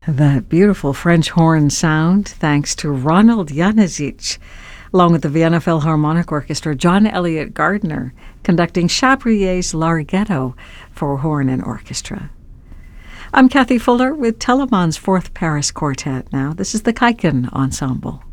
That beautiful French horn sound, thanks to Ronald Januzic, along with the Vienna Philharmonic Orchestra, John Elliott Gardner, conducting Chabrier's Larghetto for horn and orchestra. I'm Kathy Fuller with Telemann's Fourth Paris Quartet now. This is the Kaiken Ensemble.